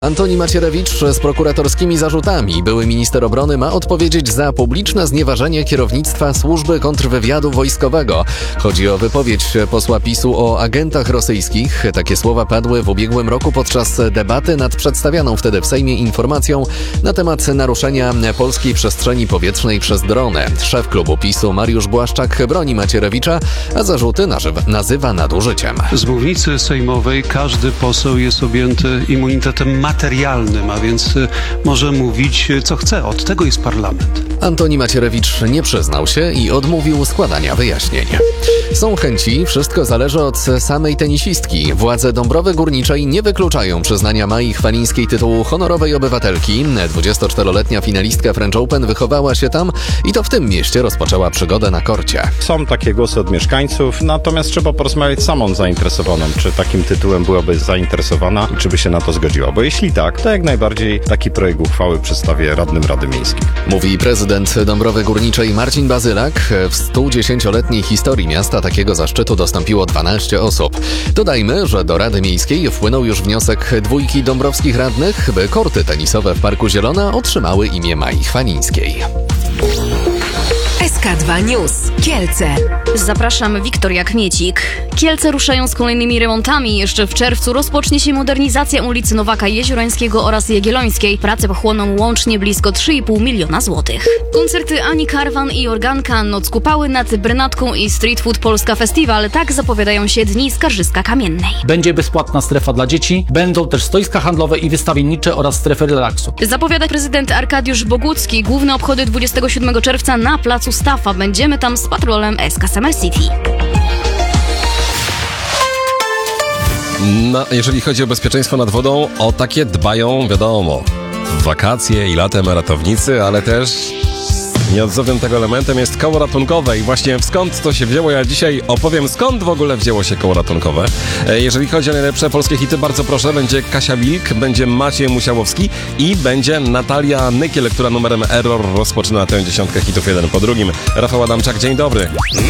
Antoni Macierewicz z prokuratorskimi zarzutami. Były minister obrony ma odpowiedzieć za publiczne znieważenie kierownictwa służby kontrwywiadu wojskowego. Chodzi o wypowiedź posła PiS-u o agentach rosyjskich. Takie słowa padły w ubiegłym roku podczas debaty nad przedstawianą wtedy w Sejmie informacją na temat naruszenia polskiej przestrzeni powietrznej przez drony. Szef klubu PiS-u Mariusz Błaszczak broni Macierewicza, a zarzuty nazywa nadużyciem. Z mównicy sejmowej każdy poseł jest objęty immunitetem materialnym, a więc może mówić co chce. Od tego jest parlament. Antoni Macierewicz nie przyznał się i odmówił składania wyjaśnień. Są chęci, wszystko zależy od samej tenisistki. Władze Dąbrowy Górniczej nie wykluczają przyznania Mai Chwalińskiej tytułu honorowej obywatelki. 24-letnia finalistka French Open wychowała się tam i to w tym mieście rozpoczęła przygodę na korcie. Są takie głosy od mieszkańców, natomiast trzeba porozmawiać z samą zainteresowaną, czy takim tytułem byłaby zainteresowana i czy by się na to zgodziła. Bo jeśli tak, to jak najbardziej taki projekt uchwały przedstawię radnym Rady Miejskiej. Mówi prezydent Dąbrowy Górniczej Marcin Bazylak. W 110-letniej historii miasta takiego zaszczytu dostąpiło 12 osób. Dodajmy, że do Rady Miejskiej wpłynął już wniosek dwójki dąbrowskich radnych, by korty tenisowe w Parku Zielona otrzymały imię Mai Chwalińskiej. SK2 News. Kielce. Zapraszam, Wiktoria Kmiecik. Kielce ruszają z kolejnymi remontami. Jeszcze w czerwcu rozpocznie się modernizacja ulicy Nowaka Jeziorańskiego oraz Jagiellońskiej. Prace pochłoną łącznie blisko 3,5 miliona złotych. Koncerty Ani Karwan i Organka, Noc Kupały nad Brynatką i Street Food Polska Festiwal. Tak zapowiadają się dni Skarżyska Kamiennej. Będzie bezpłatna strefa dla dzieci, będą też stoiska handlowe i wystawiennicze oraz strefy relaksu. Zapowiada prezydent Arkadiusz Bogucki. Główne obchody 27 czerwca na placu Stafa. Będziemy tam z patrolem SK Summer City. No, jeżeli chodzi o bezpieczeństwo nad wodą, o takie dbają, wiadomo, w wakacje i latem ratownicy, ale też nieodzownym tego elementem jest koło ratunkowe i właśnie skąd to się wzięło, ja dzisiaj opowiem, skąd w ogóle wzięło się koło ratunkowe. Jeżeli chodzi o najlepsze polskie hity, bardzo proszę, będzie Kasia Wilk, będzie Maciej Musiałowski i będzie Natalia Nykiel, która numerem Error rozpoczyna tę 10 hitów jeden po drugim. Rafał Adamczak, dzień dobry.